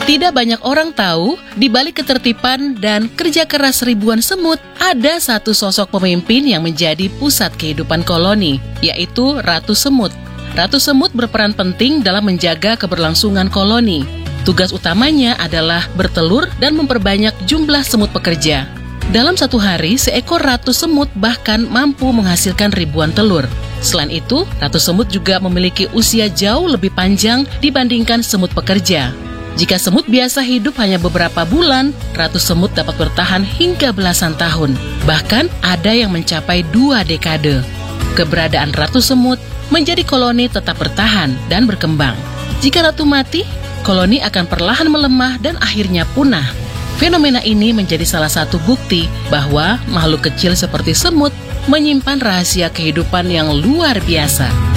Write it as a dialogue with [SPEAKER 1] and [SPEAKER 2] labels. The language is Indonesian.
[SPEAKER 1] Tidak banyak orang tahu, di balik ketertiban dan kerja keras ribuan semut, ada satu sosok pemimpin yang menjadi pusat kehidupan koloni, yaitu Ratu Semut. Ratu Semut berperan penting dalam menjaga keberlangsungan koloni. Tugas utamanya adalah bertelur dan memperbanyak jumlah semut pekerja. Dalam satu hari, seekor Ratu Semut bahkan mampu menghasilkan ribuan telur. Selain itu, Ratu Semut juga memiliki usia jauh lebih panjang dibandingkan semut pekerja. Jika semut biasa hidup hanya beberapa bulan, Ratu Semut dapat bertahan hingga belasan tahun. Bahkan ada yang mencapai 2 dekade. Keberadaan Ratu Semut menjadi koloni tetap bertahan dan berkembang. Jika ratu mati, koloni akan perlahan melemah dan akhirnya punah. Fenomena ini menjadi salah satu bukti bahwa makhluk kecil seperti semut menyimpan rahasia kehidupan yang luar biasa.